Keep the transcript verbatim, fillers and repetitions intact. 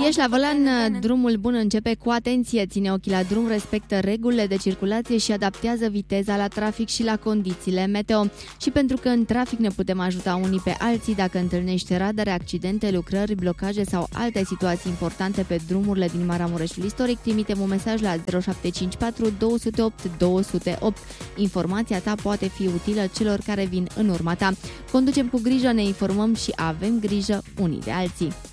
Ești la volan, drumul bun începe cu atenție, ține ochii la drum, respectă regulile de circulație și adaptează viteza la trafic și la condițiile meteo. Și pentru că în trafic ne putem ajuta unii pe alții, dacă întâlnești radare, accidente, lucrări, blocaje sau alte situații importante pe drumurile din Maramureșul istoric, trimitem un mesaj la zero șapte cinci patru doi zero opt doi zero opt. Informația ta poate fi utilă celor care vin în urma ta. Conducem cu grijă, ne informăm și avem grijă unii de alții.